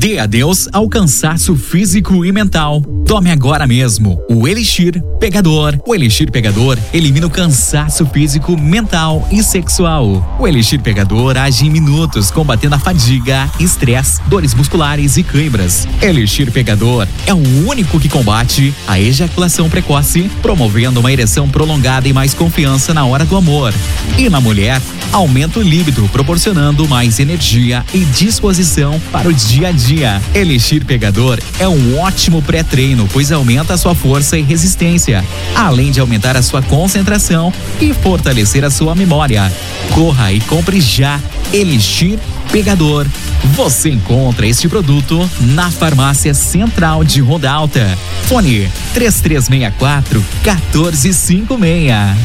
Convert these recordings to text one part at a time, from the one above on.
Dê adeus ao cansaço físico e mental. Tome agora mesmo o Elixir Pegador. O Elixir Pegador elimina o cansaço físico, mental e sexual. O Elixir Pegador age em minutos, combatendo a fadiga, estresse, dores musculares e câimbras. Elixir Pegador é o único que combate a ejaculação precoce, promovendo uma ereção prolongada e mais confiança na hora do amor. E na mulher, aumenta o líbido, proporcionando mais energia e disposição para o dia a dia. Elixir Pegador é um ótimo pré-treino, pois aumenta a sua força e resistência, além de aumentar a sua concentração e fortalecer a sua memória. Corra e compre já Elixir Pegador. Você encontra este produto na Farmácia Central de Ronda Alta. Fone 3364-1456.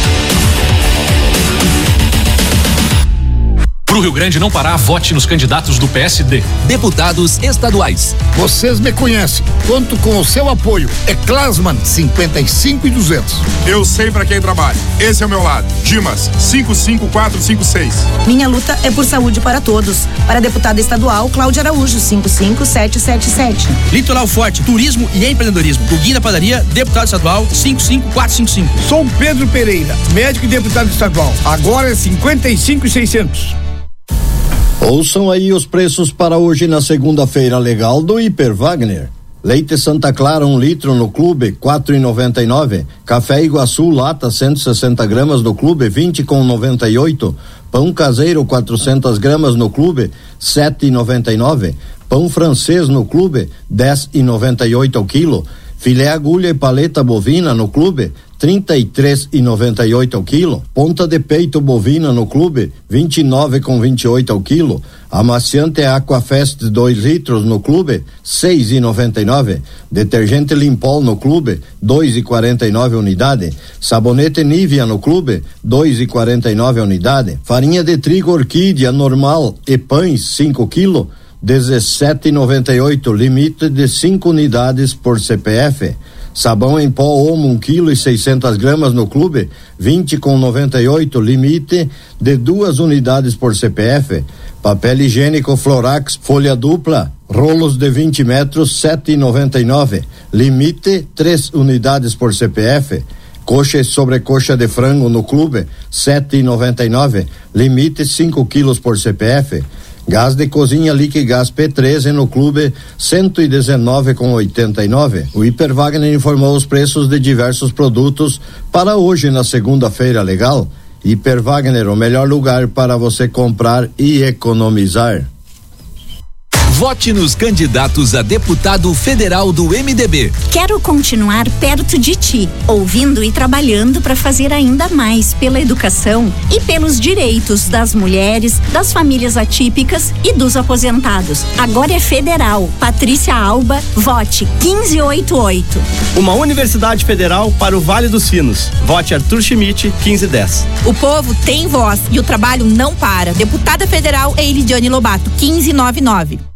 Pro Rio Grande não parar, vote nos candidatos do PSD. Deputados estaduais. Vocês me conhecem. Conto com o seu apoio. É Klasman 55,200. Eu sei pra quem trabalha. Esse é o meu lado. Dimas 55456. Minha luta é por saúde para todos. Para deputada estadual, Cláudia Araújo 55777. Litoral Forte, turismo e empreendedorismo. O Guia da Padaria, deputado estadual 55455. Sou Pedro Pereira, médico e deputado estadual. Agora é 55,600. Ouçam aí os preços para hoje na segunda-feira legal do Hiper Wagner. Leite Santa Clara 1 litro no clube 4,99. Café Iguaçu lata 160 gramas no clube 20,98. Pão caseiro 400 gramas no clube 7,99. Pão francês no clube 10,98 ao quilo. Filé agulha e paleta bovina no clube 33,98 ao quilo. Ponta de peito bovina no clube 29,28 ao quilo. Amaciante Aquafest 2 litros no clube 6,99. Detergente Limpol no clube 2,49 unidade. Sabonete Nivea no clube 2,49 unidade. Farinha de trigo Orquídea normal e pães 5 kg 17,98, limite de 5 unidades por CPF. Sabão em pó Omo 1 kg e 600 gramas no clube 20,98, limite de 2 unidades por CPF. Papel higiênico Florax folha dupla rolos de 20 metros 7,99, limite 3 unidades por CPF. Coxa e sobrecoxa de frango no clube 7,99, limite 5 quilos por CPF. Gás de cozinha Liquigás P13 no clube 119,89. O Hiper Wagner informou os preços de diversos produtos para hoje na segunda-feira legal. Hiper Wagner, o melhor lugar para você comprar e economizar. Vote nos candidatos a deputado federal do MDB. Quero continuar perto de ti, ouvindo e trabalhando para fazer ainda mais pela educação e pelos direitos das mulheres, das famílias atípicas e dos aposentados. Agora é federal. Patrícia Alba, vote 1588. Uma universidade federal para o Vale dos Sinos. Vote Arthur Schmidt 1510. O povo tem voz e o trabalho não para. Deputada federal Eilidiane Lobato 1599.